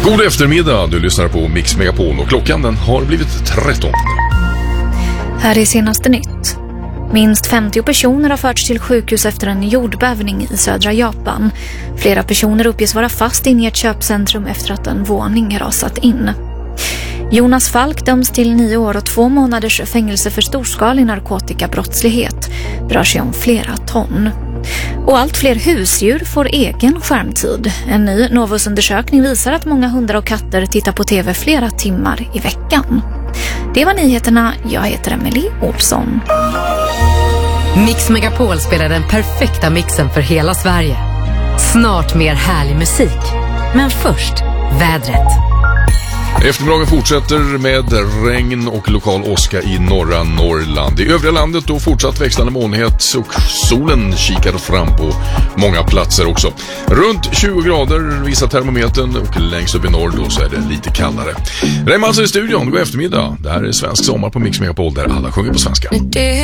God eftermiddag, du lyssnar på Mix Megapol och klockan den har blivit 13. Här är senaste nytt. Minst 50 personer har förts till sjukhus efter en jordbävning i södra Japan. Flera personer uppges vara fast inne i ett köpcentrum efter att en våning rasat in. Jonas Falk döms till 9 år och 2 månaders fängelse för storskalig narkotikabrottslighet. Det rör sig om flera ton. Och allt fler husdjur får egen skärmtid. En ny Novusundersökning visar att många hundar och katter tittar på tv flera timmar i veckan. Det var nyheterna. Jag heter Emily Olsson. Mix Megapol spelar den perfekta mixen för hela Sverige. Snart mer härlig musik. Men först, vädret. Eftermiddagen fortsätter med regn och lokal åska i norra Norrland. I övriga landet då fortsatt växlande molnighet och solen kikar fram på många platser också. Runt 20 grader visar termometern och längst upp i norr då så är det lite kallare. Rem alltså i studion, god eftermiddag. Det här är Svensk sommar på Mix Megapol där alla sjunger på svenska.